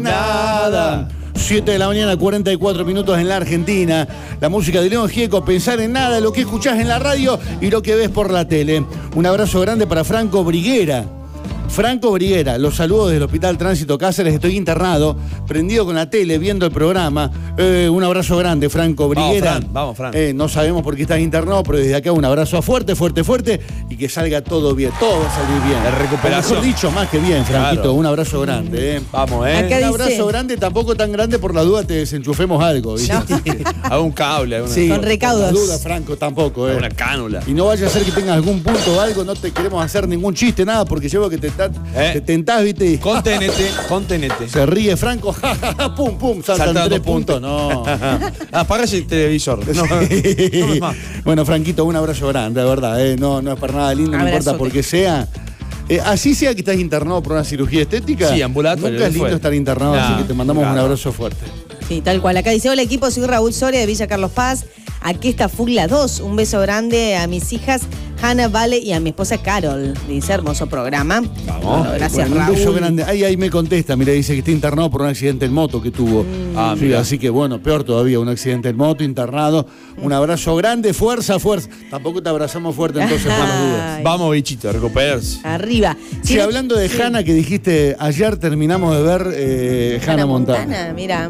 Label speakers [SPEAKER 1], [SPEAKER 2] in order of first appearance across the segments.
[SPEAKER 1] nada. 7 de la mañana, 44 minutos en la Argentina. La música de León Gieco, pensar en nada, lo que escuchás en la radio y lo que ves por la tele. Un abrazo grande para Franco Briguera. Franco Briguera, los saludos del Hospital Tránsito Cáceres, estoy internado, prendido con la tele, viendo el programa. Un abrazo grande, Franco Briguera.
[SPEAKER 2] Vamos, Fran.
[SPEAKER 1] No sabemos por qué estás internado, pero desde acá un abrazo fuerte, fuerte, fuerte, y que salga todo bien, todo va a salir bien.
[SPEAKER 2] La recuperación.
[SPEAKER 1] Mejor dicho, más que bien, Franquito,
[SPEAKER 2] claro.
[SPEAKER 1] Un abrazo grande.
[SPEAKER 2] Vamos,
[SPEAKER 3] Acá
[SPEAKER 1] Un abrazo grande, tampoco tan grande por la duda te desenchufemos algo, ¿viste?
[SPEAKER 3] No.
[SPEAKER 2] Hago un cable.
[SPEAKER 1] Sí,
[SPEAKER 3] Con recaudos.
[SPEAKER 1] por la duda, Franco, tampoco,
[SPEAKER 2] Una cánula.
[SPEAKER 1] Y no vaya a ser que tengas algún punto o algo, no te queremos hacer ningún chiste, nada, porque llevo que te tentás, ¿viste?
[SPEAKER 2] Contenete.
[SPEAKER 1] Se ríe Franco, jajaja, pum, pum, saltan 3 puntos. No.
[SPEAKER 2] Apaga el televisor. No es más.
[SPEAKER 1] Bueno, Franquito, un abrazo grande, de verdad. No es para nada lindo, no
[SPEAKER 3] Abrazote.
[SPEAKER 1] importa por qué sea. Así sea que estás internado por una cirugía estética.
[SPEAKER 2] Sí, ambulatorio.
[SPEAKER 1] Nunca es lindo estar internado, así que te mandamos un abrazo fuerte.
[SPEAKER 3] Sí, tal cual. Acá dice, hola equipo, soy Raúl Soria de Villa Carlos Paz. Aquí está Fugla 2. Un beso grande a mis hijas Hanna, Vale y a mi esposa Carol. Dice, hermoso programa.
[SPEAKER 2] Vamos.
[SPEAKER 3] Bueno, gracias,
[SPEAKER 1] Bueno, un
[SPEAKER 3] Raúl.
[SPEAKER 1] beso grande. Ahí me contesta, mira, dice que está internado por un accidente en moto que tuvo. Sí,
[SPEAKER 2] mira.
[SPEAKER 1] así que bueno, peor todavía, un accidente en moto, internado. Un abrazo grande, fuerza. Tampoco te abrazamos fuerte, entonces por las dudas.
[SPEAKER 3] Ay.
[SPEAKER 2] Vamos, bichito, a recuperarse.
[SPEAKER 3] Arriba.
[SPEAKER 1] Sí,
[SPEAKER 3] no-
[SPEAKER 1] hablando de
[SPEAKER 3] sí.
[SPEAKER 1] Hanna, que dijiste, ayer terminamos de ver Hannah Montana.
[SPEAKER 3] Mira.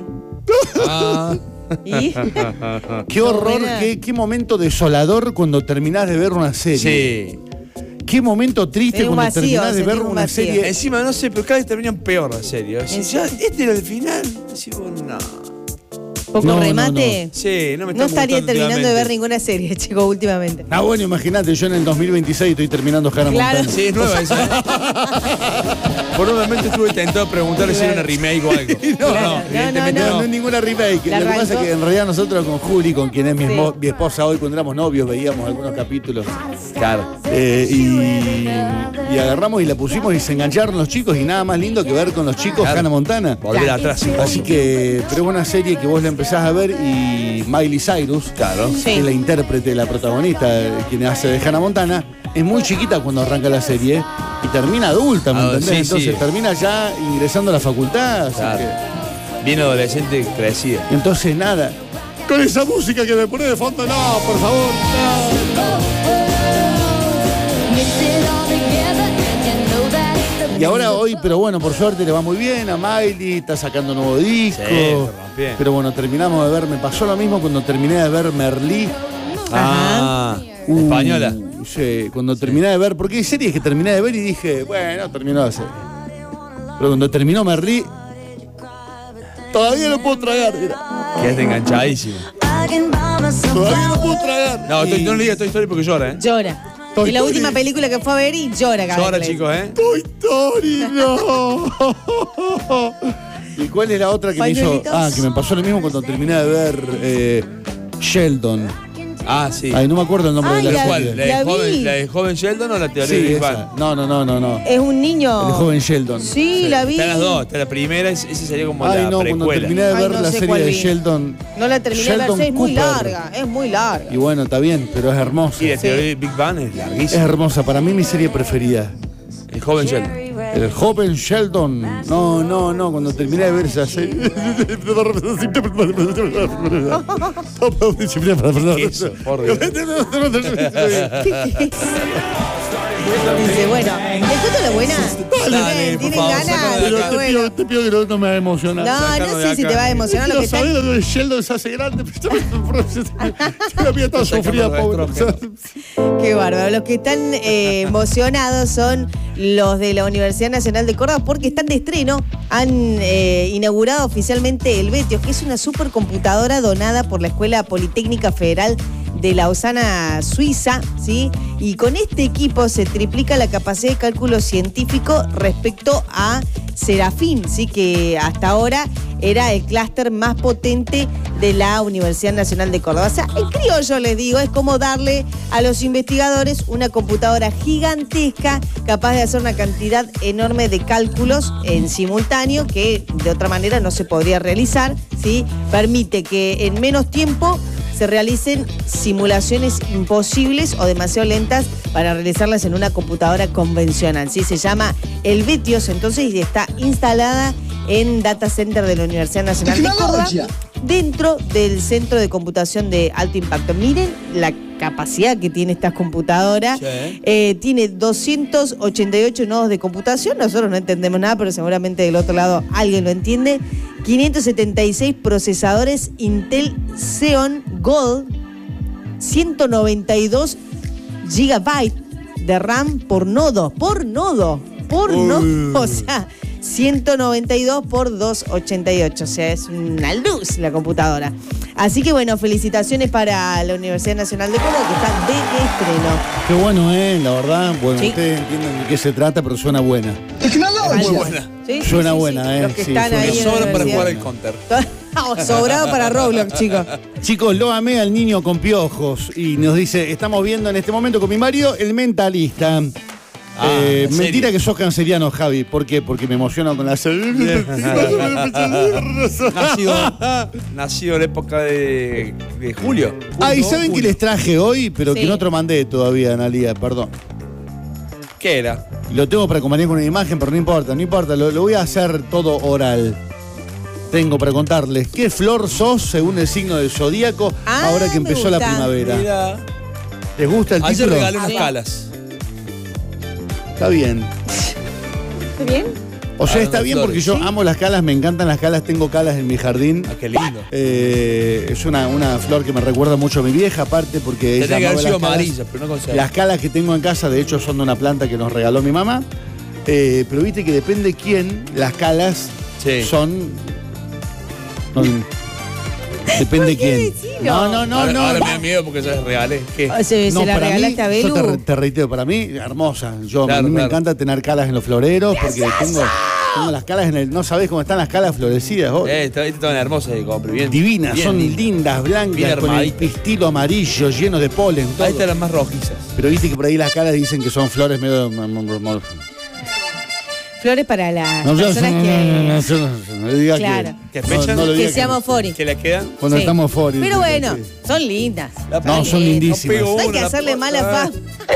[SPEAKER 2] Ah.
[SPEAKER 3] ¿Y?
[SPEAKER 1] Qué horror,
[SPEAKER 3] buena.
[SPEAKER 1] qué momento desolador cuando terminás de ver una serie.
[SPEAKER 2] Sí.
[SPEAKER 1] Qué momento triste
[SPEAKER 3] Tenés un
[SPEAKER 1] cuando
[SPEAKER 3] vacío,
[SPEAKER 1] terminás de ver
[SPEAKER 3] sentís un
[SPEAKER 1] una
[SPEAKER 3] vacío.
[SPEAKER 1] serie.
[SPEAKER 2] Encima, no sé, pero cada vez terminan peor la serie.
[SPEAKER 3] ¿En
[SPEAKER 2] Ya, este era el final. Decimos, no.
[SPEAKER 3] Poco
[SPEAKER 1] No,
[SPEAKER 3] remate.
[SPEAKER 2] Sí, no me
[SPEAKER 3] No
[SPEAKER 2] está
[SPEAKER 3] estaría
[SPEAKER 2] gustando
[SPEAKER 3] terminando de ver
[SPEAKER 2] últimamente.
[SPEAKER 3] ninguna serie, chicos, últimamente.
[SPEAKER 1] Ah, bueno, imagínate, yo en el 2026 estoy terminando Hannah
[SPEAKER 3] Claro.
[SPEAKER 1] Montana.
[SPEAKER 2] Sí, es nueva esa. ¿eh? Por un momento estuve tentado preguntarle si era una remake o algo.
[SPEAKER 3] Claro.
[SPEAKER 2] Evidentemente
[SPEAKER 1] No es ninguna remake.
[SPEAKER 3] La
[SPEAKER 1] Lo que pasa es
[SPEAKER 3] arrancó.
[SPEAKER 1] que en realidad nosotros con Juli, con quien es mi,
[SPEAKER 3] Sí.
[SPEAKER 1] mi esposa hoy, cuando éramos novios, veíamos algunos capítulos.
[SPEAKER 2] Claro.
[SPEAKER 1] Y agarramos y la pusimos y se engancharon los chicos y nada más lindo que ver con los chicos
[SPEAKER 2] Claro.
[SPEAKER 1] Hannah Montana.
[SPEAKER 2] Volver atrás.
[SPEAKER 1] Así que, pero es una serie que vos la empezás a ver y Miley Cyrus,
[SPEAKER 2] Claro.
[SPEAKER 3] Sí.
[SPEAKER 1] que es la intérprete, la protagonista, quien hace de Hannah Montana, es muy chiquita cuando arranca la serie y termina adulta, ¿me entendés?
[SPEAKER 2] Sí,
[SPEAKER 1] Entonces
[SPEAKER 2] sí.
[SPEAKER 1] termina ya ingresando a la facultad. Así
[SPEAKER 2] Claro.
[SPEAKER 1] que-
[SPEAKER 2] Bien adolescente crecida.
[SPEAKER 1] entonces nada. Con esa música que me pone de fondo, no, por favor, no. Y ahora hoy, pero bueno, por suerte le va muy bien a Miley, está sacando nuevo disco.
[SPEAKER 2] Sí, se rompió.
[SPEAKER 1] Pero bueno, terminamos de ver, me pasó lo mismo cuando terminé de ver Merlí.
[SPEAKER 2] Ah, española.
[SPEAKER 1] Sí, cuando terminé de ver, porque hay series que terminé de ver y dije, bueno, terminó la serie. Pero cuando terminó Merlí, todavía no puedo tragar, mira.
[SPEAKER 2] Quedaste enganchadísimo.
[SPEAKER 1] Todavía no puedo tragar.
[SPEAKER 2] No,
[SPEAKER 1] Y-
[SPEAKER 2] no le digas Toy Story porque llora, ¿eh?
[SPEAKER 3] Llora.
[SPEAKER 1] Toy
[SPEAKER 3] Y la
[SPEAKER 1] Story.
[SPEAKER 3] última película que fue a ver y llora, cada
[SPEAKER 2] Llora,
[SPEAKER 3] vez que
[SPEAKER 2] chicos, ¿eh?
[SPEAKER 1] Toy Story, no. ¿Y cuál es la otra que me hizo?
[SPEAKER 3] Pañuelitos.
[SPEAKER 1] Ah, que me pasó lo mismo cuando terminé de ver Sheldon.
[SPEAKER 2] Ah, sí.
[SPEAKER 1] Ay, no me acuerdo el nombre
[SPEAKER 3] Ay,
[SPEAKER 1] de la
[SPEAKER 2] ¿Cuál?
[SPEAKER 1] serie.
[SPEAKER 2] ¿La
[SPEAKER 3] La
[SPEAKER 2] de,
[SPEAKER 3] vi.
[SPEAKER 2] joven Sheldon o la teoría
[SPEAKER 1] Sí,
[SPEAKER 2] de Big
[SPEAKER 1] esa.
[SPEAKER 2] Bang?
[SPEAKER 1] No.
[SPEAKER 3] Es un niño.
[SPEAKER 1] El joven Sheldon.
[SPEAKER 3] Sí, la vi.
[SPEAKER 2] Están las dos. Está la primera, ese sería como
[SPEAKER 1] Ay,
[SPEAKER 2] la
[SPEAKER 1] no, cuando
[SPEAKER 2] precuela.
[SPEAKER 1] terminé de
[SPEAKER 3] Ay,
[SPEAKER 1] ver
[SPEAKER 3] no
[SPEAKER 1] la
[SPEAKER 3] sé
[SPEAKER 1] serie
[SPEAKER 3] cuál
[SPEAKER 1] de
[SPEAKER 3] vi.
[SPEAKER 1] Sheldon.
[SPEAKER 3] No la terminé de ver,
[SPEAKER 1] Sheldon
[SPEAKER 3] es muy
[SPEAKER 1] Cooper.
[SPEAKER 3] larga, es muy larga.
[SPEAKER 1] Y bueno, está bien, pero es hermosa.
[SPEAKER 2] Y la
[SPEAKER 1] Es
[SPEAKER 2] teoría de Big Bang es larguísima.
[SPEAKER 1] hermosa, para mí mi serie preferida.
[SPEAKER 2] El joven Sheldon.
[SPEAKER 1] El joven Sheldon. No, cuando terminé de ver esa serie.
[SPEAKER 2] Eso, por Dios.
[SPEAKER 3] Dice, bueno, ¿les cuento la buena?
[SPEAKER 2] Dale, por
[SPEAKER 3] ¿Tienen
[SPEAKER 2] favor,
[SPEAKER 3] ganas?
[SPEAKER 2] sácalo de
[SPEAKER 1] Pero
[SPEAKER 3] Está
[SPEAKER 1] te
[SPEAKER 3] bueno.
[SPEAKER 1] pido que no me emocionar.
[SPEAKER 3] No,
[SPEAKER 2] Sácalo
[SPEAKER 3] no
[SPEAKER 2] de
[SPEAKER 3] sé si
[SPEAKER 2] acá.
[SPEAKER 3] te va a emocionar lo que
[SPEAKER 1] Quiero
[SPEAKER 3] está.
[SPEAKER 1] saber lo que Sheldon se hace grande. La mía está sufrida, pobre.
[SPEAKER 3] Qué bárbaro. Los que están emocionados son los de la Universidad Nacional de Córdoba porque están de estreno. Han inaugurado oficialmente el Vetios, que es una supercomputadora donada por la Escuela Politécnica Federal de Lausana, Suiza, ¿sí? Y con este equipo se triplica la capacidad de cálculo científico respecto a Serafín, ¿sí? Que hasta ahora era el clúster más potente de la Universidad Nacional de Córdoba. O sea, el criollo, les digo, es como darle a los investigadores una computadora gigantesca capaz de hacer una cantidad enorme de cálculos en simultáneo que de otra manera no se podría realizar, ¿sí? Permite que en menos tiempo se realicen simulaciones imposibles o demasiado lentas para realizarlas en una computadora convencional. ¿Sí? Se llama el Vetios, entonces, y está instalada en Data Center de la Universidad Nacional de Córdoba, dentro del Centro de Computación de Alto Impacto. Miren la capacidad que tiene estas computadoras.
[SPEAKER 2] Sí.
[SPEAKER 3] Tiene 288 nodos de computación. Nosotros no entendemos nada, pero seguramente del otro lado alguien lo entiende. 576 procesadores Intel Xeon Gold, 192 GB de RAM por nodo. O sea, 192 por 288. O sea, es una luz la computadora. Así que bueno, felicitaciones para la Universidad Nacional de Córdoba, que está de estreno.
[SPEAKER 1] Qué bueno, la verdad. Bueno,
[SPEAKER 3] Sí.
[SPEAKER 1] ustedes entienden de qué se trata, pero suena buena.
[SPEAKER 2] Muy buena.
[SPEAKER 3] Sí,
[SPEAKER 1] Suena buena,
[SPEAKER 3] Los que
[SPEAKER 1] sí,
[SPEAKER 3] están
[SPEAKER 1] suena.
[SPEAKER 3] ahí
[SPEAKER 2] Me
[SPEAKER 3] en la
[SPEAKER 2] sobra para
[SPEAKER 3] universidad.
[SPEAKER 2] jugar el counter.
[SPEAKER 3] Sobrado para Roblox, chicos.
[SPEAKER 1] Chicos, lo amé al niño con piojos y nos dice, estamos viendo en este momento con mi marido El Mentalista.
[SPEAKER 2] ¿en
[SPEAKER 1] Mentira
[SPEAKER 2] serio?
[SPEAKER 1] que sos canceriano, Javi. ¿Por qué? Porque me emociono con la...
[SPEAKER 2] Nacido en la época de julio.
[SPEAKER 1] Ay,
[SPEAKER 2] ¿no?
[SPEAKER 1] ¿saben qué
[SPEAKER 2] Julio.
[SPEAKER 1] les traje hoy? Pero
[SPEAKER 3] Sí.
[SPEAKER 1] que no te lo mandé todavía, Analia, perdón.
[SPEAKER 2] ¿Qué era?
[SPEAKER 1] Lo tengo para acompañar con una imagen, pero no importa, lo voy a hacer todo oral. Tengo para contarles qué flor sos según el signo del zodíaco ahora que
[SPEAKER 3] me
[SPEAKER 1] empezó la
[SPEAKER 3] gusta.
[SPEAKER 1] primavera.
[SPEAKER 2] Mira.
[SPEAKER 1] ¿Les gusta el
[SPEAKER 2] Ayer
[SPEAKER 1] título?
[SPEAKER 2] regalé unas
[SPEAKER 3] Sí.
[SPEAKER 2] calas.
[SPEAKER 1] Está bien.
[SPEAKER 3] ¿Está bien?
[SPEAKER 1] O sea,
[SPEAKER 2] Ah,
[SPEAKER 1] está
[SPEAKER 2] no,
[SPEAKER 1] bien porque yo
[SPEAKER 3] Sí.
[SPEAKER 1] amo las calas, me encantan las calas, tengo calas en mi jardín.
[SPEAKER 2] Ah, qué lindo.
[SPEAKER 1] Es una flor que me recuerda mucho a mi vieja, aparte porque
[SPEAKER 2] Tendría que
[SPEAKER 1] ella
[SPEAKER 2] haber
[SPEAKER 1] amaba
[SPEAKER 2] sido
[SPEAKER 1] las calas.
[SPEAKER 2] amarilla, pero no conseguí.
[SPEAKER 1] Las calas que tengo en casa, de hecho, son de una planta que nos regaló mi mamá. Pero viste que depende quién, las calas
[SPEAKER 2] Sí.
[SPEAKER 1] son... depende
[SPEAKER 3] ¿Por qué
[SPEAKER 1] quién.
[SPEAKER 3] decilo?
[SPEAKER 1] No.
[SPEAKER 2] Ahora me da miedo porque ya les regalé. ¿Qué?
[SPEAKER 3] ¿Se
[SPEAKER 1] No,
[SPEAKER 3] la
[SPEAKER 1] para
[SPEAKER 3] regalaste a
[SPEAKER 1] mí, yo
[SPEAKER 3] Belu?
[SPEAKER 1] te reitero, para mí, hermosa. A
[SPEAKER 2] Claro,
[SPEAKER 1] mí me
[SPEAKER 2] claro.
[SPEAKER 1] encanta tener calas en los floreros porque tengo las calas en el... No sabés cómo están las calas florecidas vos.
[SPEAKER 2] Estaban hermosas de compra. Bien,
[SPEAKER 1] Divinas,
[SPEAKER 2] bien
[SPEAKER 1] son
[SPEAKER 2] lindas.
[SPEAKER 1] lindas, blancas,
[SPEAKER 2] bien
[SPEAKER 1] con el
[SPEAKER 2] armaditas.
[SPEAKER 1] pistilo amarillo, lleno de polen. todo.
[SPEAKER 2] Ahí están las más rojizas.
[SPEAKER 1] Pero viste que por ahí las calas dicen que son flores medio...
[SPEAKER 3] Flores para las
[SPEAKER 1] No,
[SPEAKER 3] personas que...
[SPEAKER 1] no le digas
[SPEAKER 3] Claro.
[SPEAKER 2] ¿Que fechan?
[SPEAKER 1] no lo
[SPEAKER 3] Que
[SPEAKER 1] digas
[SPEAKER 3] seamos fori.
[SPEAKER 2] ¿Qué les quedan?
[SPEAKER 1] cuando
[SPEAKER 3] Sí.
[SPEAKER 1] estamos fuera.
[SPEAKER 3] Pero bueno, son lindas.
[SPEAKER 1] No, son lindísimas.
[SPEAKER 3] No hay que hacerle mala fama.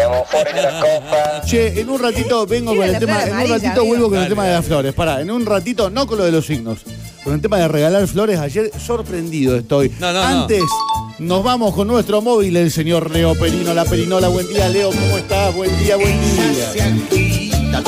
[SPEAKER 1] Che, en un ratito vengo
[SPEAKER 3] Mira
[SPEAKER 1] con
[SPEAKER 3] la
[SPEAKER 1] el tema,
[SPEAKER 3] flor
[SPEAKER 1] en un
[SPEAKER 3] amarilla,
[SPEAKER 1] ratito
[SPEAKER 3] amigo.
[SPEAKER 1] vuelvo con el
[SPEAKER 2] Dale,
[SPEAKER 1] tema de
[SPEAKER 2] dale.
[SPEAKER 1] las flores. Pará, en un ratito, no con lo de los signos, con el tema de regalar flores. Ayer sorprendido estoy.
[SPEAKER 2] No.
[SPEAKER 1] Antes, nos vamos con nuestro móvil, el señor Leo Perino, la Perinola. Buen día, Leo, ¿cómo estás? Buen día, buen día.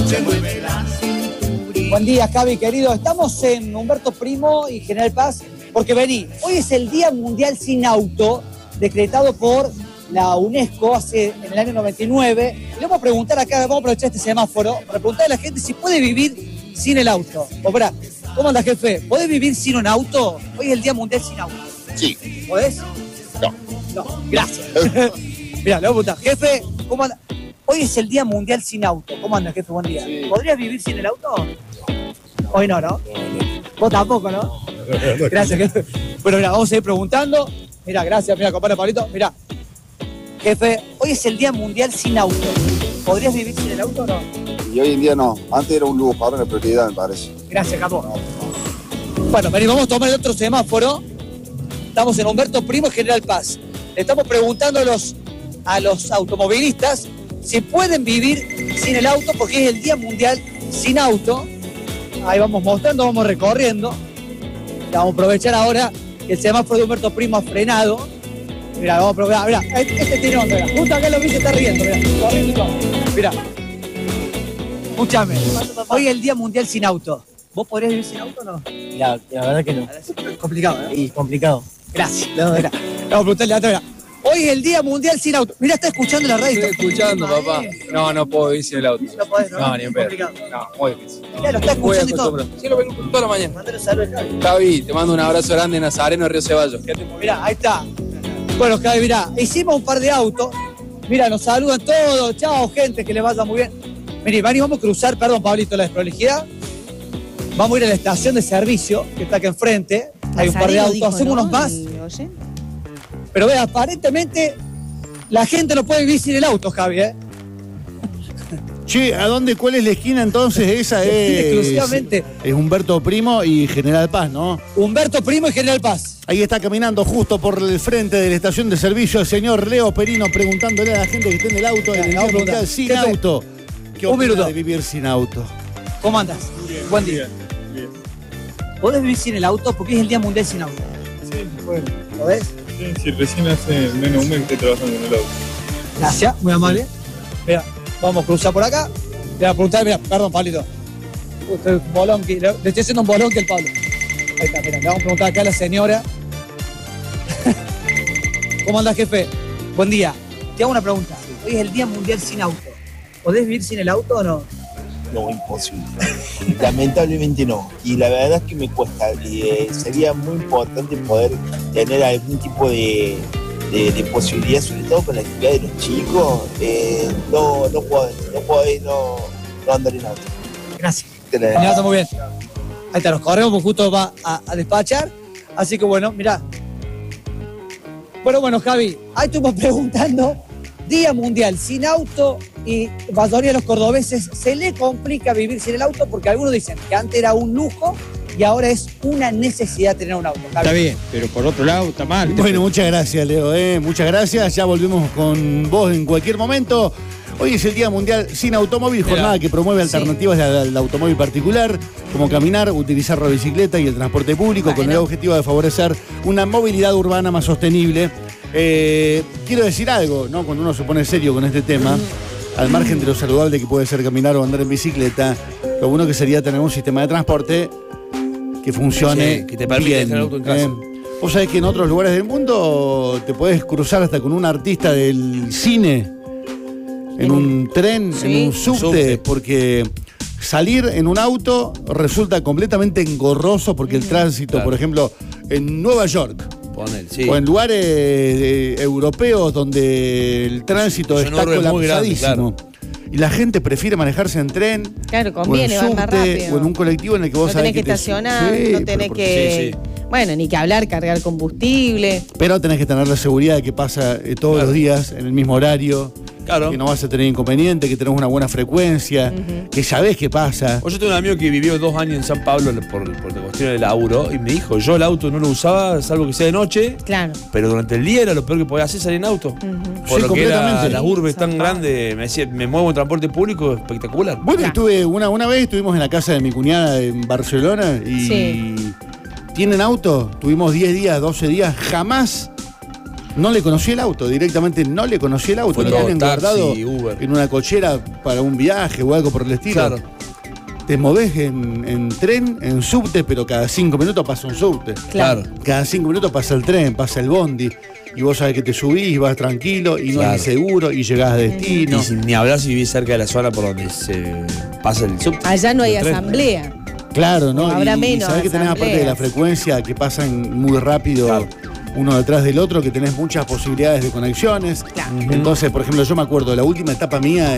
[SPEAKER 4] Buen día, Javi, querido. Estamos en Humberto Primo y General Paz, porque vení, hoy es el Día Mundial Sin Auto, decretado por la UNESCO en el año 99. Y le vamos a preguntar acá, vamos a aprovechar este semáforo, para preguntar a la gente si puede vivir sin el auto. O pará, ¿cómo anda, jefe? ¿Podés vivir sin un auto? Hoy es el Día Mundial Sin Auto.
[SPEAKER 5] Sí.
[SPEAKER 4] ¿Podés? No, gracias. Mirá, le voy a preguntar, jefe, ¿cómo anda? Hoy es el Día Mundial Sin Auto. ¿Cómo anda, jefe? Buen día. ¿Podrías vivir sin el auto? Hoy no, ¿no? Vos tampoco, ¿no? Gracias, jefe. Bueno, mira, vamos a ir preguntando. Mira, gracias, mira, compadre Pablito. Mira, jefe, hoy es el Día Mundial Sin Auto. ¿Podrías vivir sin el auto o no?
[SPEAKER 5] Y hoy en día no. Antes era un lujo, ahora una prioridad, me parece.
[SPEAKER 4] Gracias, capo. Bueno, vení, vamos a tomar el otro semáforo. Estamos en Humberto Primo y General Paz. Le estamos preguntando a los automovilistas si pueden vivir sin el auto, porque es el Día Mundial Sin Auto. Ahí vamos mostrando, vamos recorriendo. Vamos a aprovechar ahora que el semáforo de Humberto Primo ha frenado. Mira, vamos a probar. Mira, este tiene onda. Mira. Justo acá lo vi, se está riendo. Mira, corriendo y todo. Mira. Escúchame. Hoy es el Día Mundial Sin Auto. ¿Vos podrías vivir sin auto o no?
[SPEAKER 6] La verdad que no.
[SPEAKER 4] Complicado, ¿no?
[SPEAKER 6] Y complicado.
[SPEAKER 4] Gracias. No, mira. Vamos a preguntarle a otra. Mira. Hoy es el Día Mundial Sin Auto. Mira, está escuchando la radio.
[SPEAKER 7] Estoy escuchando, papá. No puedo vivir sin el auto.
[SPEAKER 4] No podés, ¿no?
[SPEAKER 7] No, ni en pedo.
[SPEAKER 4] Complicado.
[SPEAKER 7] No, muy difícil.
[SPEAKER 4] Mira, lo está
[SPEAKER 7] Voy
[SPEAKER 4] escuchando y todo.
[SPEAKER 7] acostumbrado. Sí, lo vengo toda la mañana.
[SPEAKER 4] Mándale un saludo, Javi.
[SPEAKER 7] Javi, te mando un abrazo grande, Nazareno, Río Ceballos.
[SPEAKER 4] Mira, ahí está. Bueno, Javi, mira, hicimos un par de autos. Mira, nos saludan todos. Chao, gente, que les vaya muy bien. Mire, Vani, vamos a cruzar, perdón, Pablito, la desprolijidad. Vamos a ir a la estación de servicio, que está acá enfrente. Hay un par de
[SPEAKER 3] Nazareno
[SPEAKER 4] autos,
[SPEAKER 3] dijo,
[SPEAKER 4] hacemos
[SPEAKER 3] ¿no?
[SPEAKER 4] unos más.
[SPEAKER 3] El oyente.
[SPEAKER 4] Pero vea, aparentemente la gente no puede vivir sin el auto, Javi, ¿eh?
[SPEAKER 1] Che, ¿a dónde? ¿Cuál es la esquina entonces? Esa es...
[SPEAKER 4] Exclusivamente.
[SPEAKER 1] Es Humberto Primo y General Paz, ¿no?
[SPEAKER 4] Humberto Primo y General Paz.
[SPEAKER 1] Ahí está caminando justo por el frente de la estación de servicio el señor Leo Perino preguntándole a la gente que está en el auto, en el
[SPEAKER 4] vamos a
[SPEAKER 1] Día Mundial
[SPEAKER 4] preguntar.
[SPEAKER 1] sin
[SPEAKER 4] Jefe,
[SPEAKER 1] auto. ¿Qué
[SPEAKER 4] un
[SPEAKER 1] opina
[SPEAKER 4] minuto.
[SPEAKER 1] de vivir sin auto?
[SPEAKER 4] ¿Cómo andas? Buen día.
[SPEAKER 8] Bien.
[SPEAKER 4] ¿Podés vivir sin el auto? Porque es el Día Mundial sin auto.
[SPEAKER 6] Sí, bueno.
[SPEAKER 4] ¿Podés?
[SPEAKER 6] Sí, recién hace menos de un mes que estoy trabajando en el auto.
[SPEAKER 4] Gracias, muy amable. Mira, vamos a cruzar por acá. Le voy a preguntar, mira, perdón, Pablito. Usted es un bolón que, le estoy haciendo un bolón que el Pablo. Ahí está, mira, le vamos a preguntar acá a la señora. ¿Cómo andás, jefe? Buen día. Te hago una pregunta. Hoy es el Día Mundial sin auto. ¿Podés vivir sin el auto o no?
[SPEAKER 8] No, imposible. Lamentablemente no. Y la verdad es que me cuesta. Sería muy importante poder tener algún tipo de posibilidad, sobre todo con la actividad de los chicos. No puedo andar en auto.
[SPEAKER 4] Gracias. Está muy bien. Ahí está, nos corremos porque justo va a despachar. Así que bueno, mirá. Bueno, Javi, ahí estuvimos preguntando. Día Mundial sin auto y la mayoría de los cordobeses se le complica vivir sin el auto porque algunos dicen que antes era un lujo y ahora es una necesidad tener un auto. Javi.
[SPEAKER 2] Está bien, pero por otro lado está mal.
[SPEAKER 1] Bueno, muchas gracias, Leo. Muchas gracias. Ya volvemos con vos en cualquier momento. Hoy es el Día Mundial sin Automóvil, jornada que promueve alternativas al automóvil particular, como caminar, utilizar la bicicleta y el transporte público, con el objetivo de favorecer una movilidad urbana más sostenible. Quiero decir algo, ¿no? Cuando uno se pone serio con este tema, al margen de lo saludable que puede ser caminar o andar en bicicleta, lo bueno que sería tener un sistema de transporte que funcione
[SPEAKER 2] sí, que te permite
[SPEAKER 1] bien.
[SPEAKER 2] dejar el auto en casa.
[SPEAKER 1] Vos sabés que en otros lugares del mundo te podés cruzar hasta con un artista del cine, en un tren,
[SPEAKER 3] sí,
[SPEAKER 1] en un subte, porque salir en un auto resulta completamente engorroso porque el tránsito,
[SPEAKER 2] claro.
[SPEAKER 1] Por ejemplo, en Nueva York,
[SPEAKER 2] Sí.
[SPEAKER 1] o en lugares europeos donde el tránsito
[SPEAKER 2] Son
[SPEAKER 1] está
[SPEAKER 2] urbes muy grandes,
[SPEAKER 1] colapsadísimo. Y la gente prefiere manejarse en tren,
[SPEAKER 3] Claro, conviene,
[SPEAKER 1] o en
[SPEAKER 3] va más
[SPEAKER 1] subte,
[SPEAKER 3] rápido.
[SPEAKER 1] o en un colectivo en el que vos
[SPEAKER 3] No
[SPEAKER 1] sabés
[SPEAKER 3] tenés que
[SPEAKER 1] te-
[SPEAKER 3] estacionar,
[SPEAKER 1] Sí,
[SPEAKER 3] no
[SPEAKER 1] pero
[SPEAKER 3] tenés
[SPEAKER 1] porque-
[SPEAKER 3] que...
[SPEAKER 2] sí.
[SPEAKER 3] Bueno, ni que hablar, cargar combustible.
[SPEAKER 1] Pero tenés que tener la seguridad de que pasa todos los días en el mismo horario,
[SPEAKER 2] Claro.
[SPEAKER 1] que no vas a tener inconveniente, que tenés una buena frecuencia, que sabés qué pasa.
[SPEAKER 2] Yo tengo un amigo que vivió 2 años en San Pablo por la cuestión del laburo y me dijo, yo el auto no lo usaba, salvo que sea de noche,
[SPEAKER 3] Claro.
[SPEAKER 2] pero durante el día era lo peor que podía hacer salir en auto. Por
[SPEAKER 1] Sí,
[SPEAKER 2] lo que era
[SPEAKER 1] completamente.
[SPEAKER 2] las urbes tan
[SPEAKER 3] San Pablo.
[SPEAKER 2] grandes, me decía, me muevo en transporte público, espectacular.
[SPEAKER 1] Bueno,
[SPEAKER 3] Claro.
[SPEAKER 1] estuve una vez estuvimos en la casa de mi cuñada en Barcelona y
[SPEAKER 3] Sí.
[SPEAKER 1] tienen auto, tuvimos 10 días, 12 días, jamás no le conocí el auto, directamente no le conocí el auto,
[SPEAKER 2] Fue
[SPEAKER 1] lo
[SPEAKER 2] todo
[SPEAKER 1] tienen
[SPEAKER 2] taxi,
[SPEAKER 1] guardado
[SPEAKER 2] Uber.
[SPEAKER 1] en una cochera para un viaje o algo por el estilo.
[SPEAKER 2] Claro.
[SPEAKER 1] Te movés en tren, en subte, pero cada 5 minutos pasa un subte.
[SPEAKER 3] Claro.
[SPEAKER 1] Cada 5 minutos pasa el tren, pasa el bondi. Y vos sabés que te subís, vas tranquilo y no
[SPEAKER 2] Claro.
[SPEAKER 1] es inseguro y llegás a destino.
[SPEAKER 2] Y sin ni hablar si vivís cerca de la zona por donde se pasa el subte.
[SPEAKER 3] Allá no hay
[SPEAKER 2] el tren.
[SPEAKER 3] asamblea.
[SPEAKER 1] Claro, ¿no?
[SPEAKER 3] Habrá
[SPEAKER 1] y
[SPEAKER 3] menos
[SPEAKER 1] sabés que tenés aparte de la
[SPEAKER 3] asambleas.
[SPEAKER 1] frecuencia que pasan muy rápido
[SPEAKER 2] Claro.
[SPEAKER 1] uno detrás del otro, que tenés muchas posibilidades de conexiones.
[SPEAKER 3] Claro.
[SPEAKER 1] Entonces, por ejemplo, yo me acuerdo la última etapa mía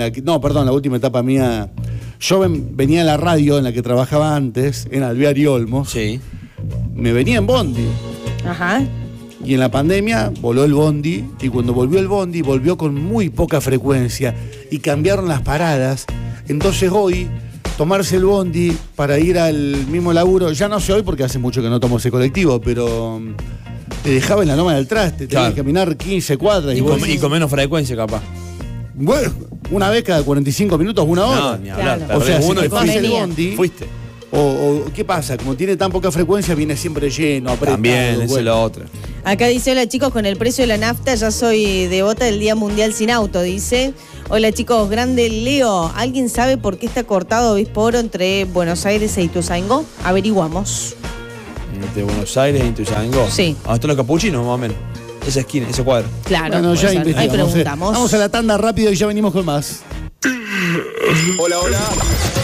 [SPEAKER 1] la última etapa mía, yo venía a la radio en la que trabajaba antes, en Alvear y Olmos,
[SPEAKER 2] Sí.
[SPEAKER 1] me venía en bondi.
[SPEAKER 3] Ajá.
[SPEAKER 1] Y en la pandemia voló el bondi, y cuando volvió el bondi, volvió con muy poca frecuencia, y cambiaron las paradas. Entonces hoy, tomarse el bondi para ir al mismo laburo, ya no sé hoy porque hace mucho que no tomo ese colectivo, pero te dejaba en la Loma del Traste, tenías
[SPEAKER 2] Claro.
[SPEAKER 1] que caminar 15 cuadras.
[SPEAKER 2] Y
[SPEAKER 1] vos
[SPEAKER 2] con,
[SPEAKER 1] decís,
[SPEAKER 2] y con menos frecuencia, capaz.
[SPEAKER 1] bueno, una vez cada 45 minutos, una hora.
[SPEAKER 2] No, ni hablar.
[SPEAKER 3] Claro.
[SPEAKER 1] O sea,
[SPEAKER 2] Perdés
[SPEAKER 1] si
[SPEAKER 2] uno
[SPEAKER 1] te
[SPEAKER 2] y
[SPEAKER 1] pasa el
[SPEAKER 3] fuiste.
[SPEAKER 1] bondi,
[SPEAKER 2] Fuiste.
[SPEAKER 1] o ¿qué pasa? Como tiene tan poca frecuencia, viene siempre lleno, apretado.
[SPEAKER 2] También, esa es
[SPEAKER 1] bueno.
[SPEAKER 2] la otra.
[SPEAKER 3] Acá dice, hola chicos, con el precio de la nafta ya soy devota del Día Mundial sin auto, dice. Hola chicos, grande Leo, ¿alguien sabe por qué está cortado Obispo Oro entre Buenos Aires e Ituzaingó? Averiguamos.
[SPEAKER 2] Entre Buenos Aires y Ituzaingó.
[SPEAKER 3] Sí.
[SPEAKER 2] ¿Dónde están los capuchinos, más o menos? Esa esquina, ese cuadro.
[SPEAKER 3] Claro,
[SPEAKER 1] Bueno, ya
[SPEAKER 3] pues, ahí
[SPEAKER 1] investigamos.
[SPEAKER 3] preguntamos.
[SPEAKER 1] Vamos a la tanda rápido y ya venimos con más.
[SPEAKER 5] Hola, hola.